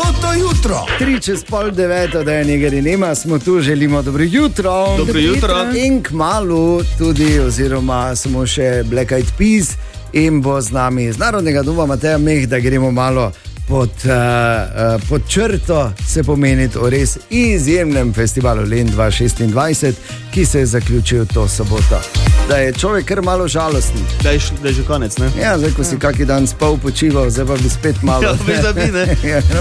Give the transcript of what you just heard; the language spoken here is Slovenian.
Soboto jutro. 8:03, da je nekaj nema, smo tu, želimo dobro jutro. Dobro jutro. In kmalu tudi, oziroma smo še Black Eyed Peas in bo z nami z Narodnega doma Mateja Meh, da gremo malo pod črto, se pomeniti o res izjemnem festivalu Lent 2026, ki se je zaključil to soboto. Da je človek kar malo žalosten. Da je že konec, ne? Ja, zdaj, ko si kaki dan spal, počival, zdaj pa bi spet malo. Ja, veš, da bi, ne?